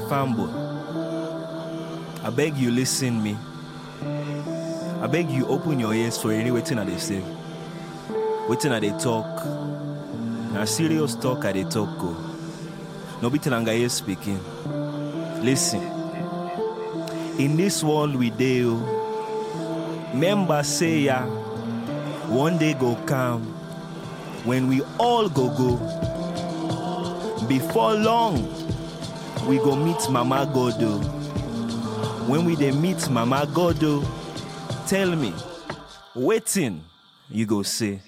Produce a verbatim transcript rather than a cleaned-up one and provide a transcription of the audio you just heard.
fanboy. I beg you listen me. I beg you open your ears for any waiting at they say. Waiting at they talk. Now serious talk at they talk go. No be Telangaye speaking. Listen. In this world we deal, members say ya, one day go come when we all go go. Before long, we go meet Mama Godo. When we dey meet Mama Godo, tell me, waiting, you go say.